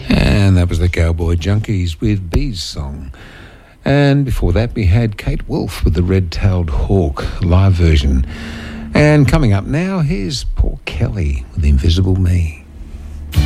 And that was the Cowboy Junkies with Bee's Song. And before that we had Kate Wolf with the Red-Tailed Hawk live version. And coming up now, here's Paul Kelly with Invisible Me.